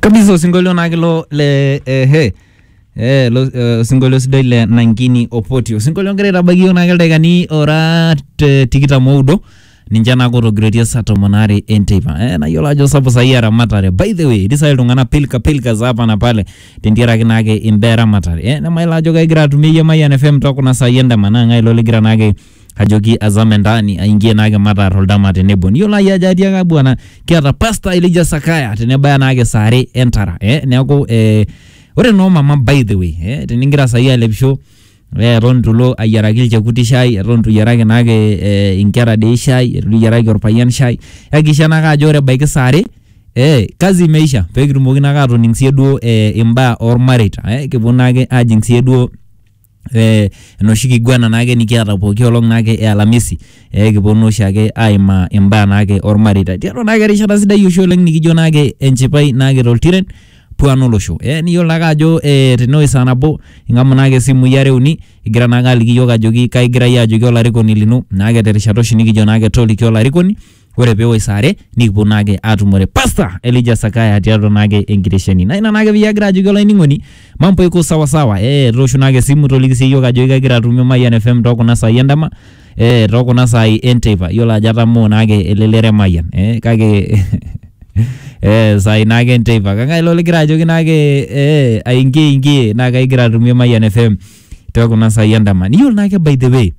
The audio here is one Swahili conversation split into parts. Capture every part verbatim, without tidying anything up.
Kabisa osinkolio nake lo le eh, he eh lo uh, osinkolio sidai le Nangini Opoti osinkolio ngira itabaki nake ildaikani ora tikitam oudo ninche nako togirotie saa tomon are enteipa eh nayiolo ajo sapu sahi eramatare. By the way disa iltung'anak pilka pilka za hapa na pale tendiaraki nake imbaa eramatare eh nemayiolo ajo kagira atumie Mayian F M tokuna saai endamana ng'ae lo ligira nake ajoki azame ndani aingie nake matar oldama tenebo niyiolo ajo atiaka bwana kiata Pastor Elijah Sakaya tenebaya nake sare entara eh neeku eh ore no mama by the way eh teningira sahi alepisho eh eton tulo ayiaraki ilchekuti shai eton tuyaraki nake eh, inkera dei shai eton tuyaraki orpayian shai yakisha nake ajo ore baiki sare eh kazi imeisha pekitumoki nake atoning sie duo eh, imbaa ormareita eh kipuo nake ajing sie duo eh enoshi kiguana nake nikiata pooki olong nake e Alamisi eh kiponu oshiake aima imbaa nake ormareita tiatua nake erishata sidai oshi oleng nikijo nake enchipai nake toltiren puano losho eh niyiolo nake ajo eh tenewoi saa nabo ing'amu nake simui are uni igira nake aliki yiok ajoki kaigira yie ajoki olarikoni lino nake terishata oshi nikijo nake toliki olarikoni ore pewoi sare nikipuo nake atumore Pastor Elijah Sakaya tiatua nake enkitesheni na ina nake piagira ajoki olainining'oni mambo iko sawa sawa eh tooshu nake simu toliki sii yiok ajoki kagira atumie Mayian F M tokuna saai endama eh tokuna saai enteipa yiolo ajo atamoo nake elelere Mayian eh kake eh sai nake enteipa kang'ae lo ligira ajoki nake eh aingie ingie na kaigira atumie Mayian F M tokuna saai endama niyiolo nake by the way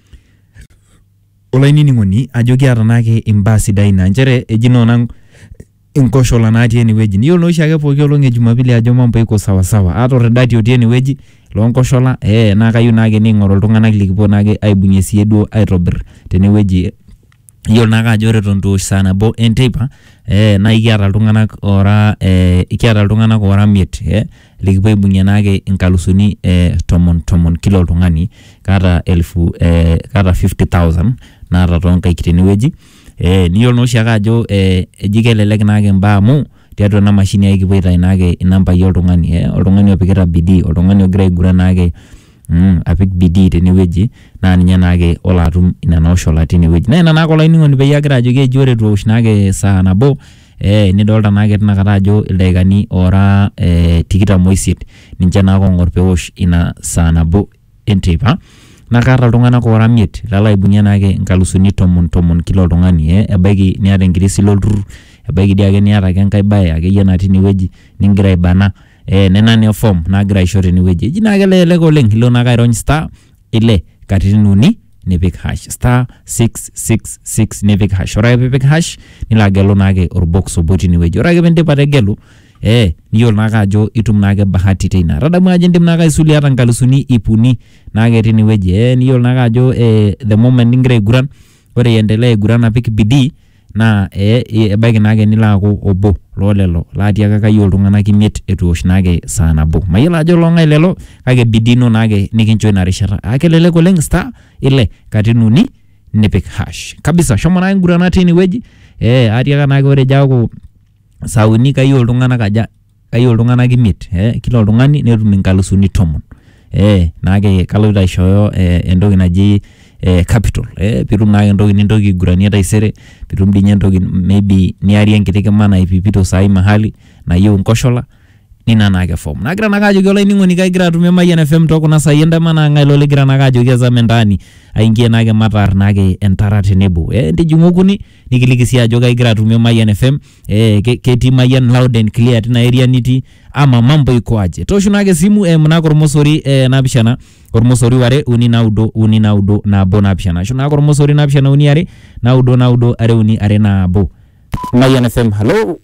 olainining'oni ajo kiata nake imbaa sidain naa nchere eji nona inkoshola natii enewueji niyiolo oshiake pooki olong e Jumapili ajo mambo iko sawa sawa ata oredati otii enewueji loonkoshola eh naa kayieu nake ning'oru iltung'anak likipuo nake aibung'ie sie duo aitobirr tenewueji yiolo nake ajo ore eton tuosh saa nabo enteipa eh naa kiata iltung'anak ora eh kiata iltung'anak ora miet eh likipuo aibung'ie nake inkalusuni eh tomon tomon kila oltung'ani kaata elfu eh kaata fifty thousand naata toonkaik tenewueji eh niyiolo oshiake ajo eh eji kelelek nake imbaa amu tiatua ena mashini ai kipuo aitai nake inambai oltung'ani eh oltung'ani opikita bidii oltung'ani ogira aiguran nake mm apik bidii tenewueji naa ninye nake olo atum ina nooshola tinewueji na ina nake olainining'oni peyie agira ajoki eji ore tuosh nake saa nabo eh nidolta nake tinakata ajo ildaikani ora eh tikitam oisiet ninche nake ong'or pewosh ina saa nabo enteipa na kaata iltung'anak ora miet lalo aibung'ie nake inkalusuni tomon tomon kila oltung'ani eh ebaiki niata enkiti sile olturrur ebaiki dii ake niata ake enkae baye akeyie natii inewueji ningira aibana eh nena ne form nagira aisho tenewueji eji naa kelelek oleng ilo nake airony star ile katitin uni nipik hash star six six six nipik hash ore ake piipik hash nilo agelu nake orbox obo tinewueji ore ake piindip ategelu eh niyiolo nake ajo itum nake bahati teina tadamu ajo indim nake aisulie ata nkalusuni ip uni nake tinewueji eh niyiolo nake ajo eh the moment ningira aiguran ore iendelea aiguran apik bidii na eh ebaiki nake nilo aaku obo loolelo laatiaka kayieu iltung'anak imiet etu ewosh nake saa nabo mayiolo ajo loong'ae lelo kake bidii ino nake nikincho ina rishata akelelek oleng star ile katitin uni nipik hash kabisa shomo nake ngurana tinewueji eh atiaka nake ore jaaku saa uni kayieu iltung'anak aja kayieu iltung'anak imiet eh kila oltung'ani netum inkalusuni tomon eh nake kaloito aishooyo eh, entoki naji eh, capital eh pitum nake entoki nintoki aiguranie taisere pitum dinye entoki maybe niarie enkiti kima naipipito saai mahali nayieu nkoshola nina nake form nagira nake ajoki olainining'oni kagira atumie Mayian F M tokuna saai endama naa ng'ae lo ligira nake ajoki azame ndani aingie nake matar nake entara tenebo eh ntijing'u okuni nikiliki sii ajo kagira atumie Mayian F M eh ketii Mayian loud and clear tina area nitii ama mambo iko aje tooshu nake simu eh mnako ormosori eh napishana ormosori ware uni naudo uni naudo nabo napishana ashu nako ormosori napishana uni are naudo naudo are uni are nabo Mayian F M hello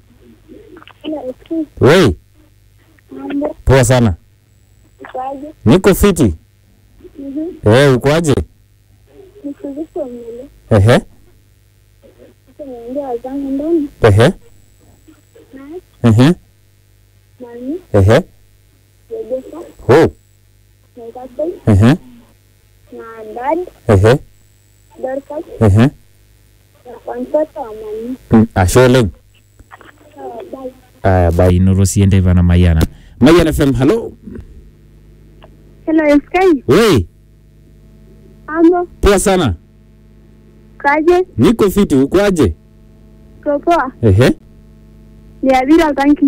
wey poa sana Ukoaje? niko fiti Mhm. eh ukoaje Nifundishe mbele. ehe Sasa niambia wazangu ndani. ehe Na ehe mami, ehe Rebecca, oh na Gabriel, ehe na dad, ehe Dorcas, ehe na kwa mtoto wa mami. Mm, ashe oleng Sawa, bye. aya bye inoto sie enteipa na Mayiana Mayian F M hello Hello, Sky. wey Ambo, poa sana kaje, niko fiti ukoaje kopoa. ehe Niabira tanki.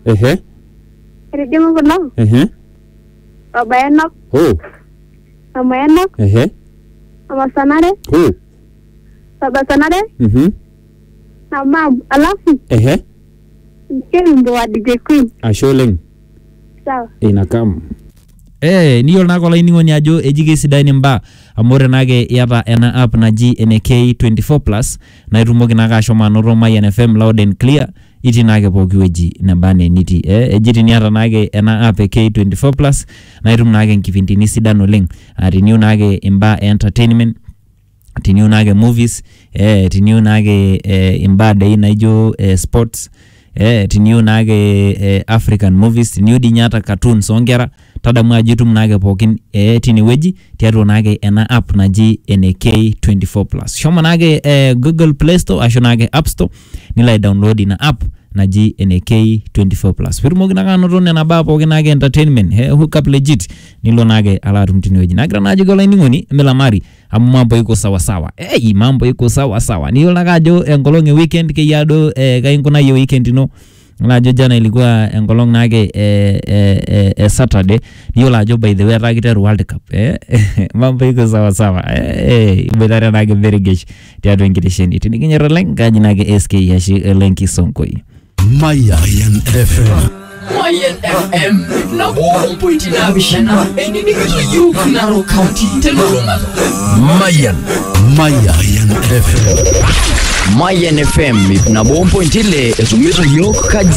Ehe. Rijingu kuno. Ehe. Baba Enoch. Oh. Mama Enoch. Ehe. Mama Sanare. Oh. Baba Sanare. Mhm. Na mam. Alafu. Ehe. Mkembo wa D J Queen. Asholeng. Sawa. Inakam. Eh, niyo nako lainingoni ajo ejike sidai nimba amore nage yata ena app naji N K twenty-four plus na itumoki naka ashoma anoto Mayan F M loud and clear iti nake poki weji nembane niti eh ejiti niata nake ena app e K twenty-four plus na itum nake nkipindini sidan oleng atiniu nake imba entertainment tiniu nake movies eh tiniu nake eh, imba dei naijo eh, sports eh tiniu nake eh, African movies tiniu dinyata cartoons ongera tadamu ajitum nake pokin eh tiniweji tiatu nake ena app naji N K twenty-four plus shoma nake eh, Google Play Store asho nake App Store nila download ina app naji N K twenty-four plus firmogi naka noto nena ba pokin nake entertainment eh hook up legit nilo nake alatum tiniweji nagira naji gola iningoni mela mari amu mambo iko sawa sawa eh mambo iko sawa sawa nilo naka ajo engolonge weekend ke yado eh kainkuna ye weekend no na jana ilikuwa engolong nake eh, eh, eh, eh, Saturday niyo la jo by the way rakiter World Cup eh mambo iko sawa sawa eh ibetare nake very gesh tiado ngitesheni tinikinyera lenga nake S K yashi lenki sonkoi Mayan F M. Mayan F M na one point na bishana eni nikito yuk Narok County teluruma Mayan Mayan F M. Mayan F M na one point ile esumizo yok kaji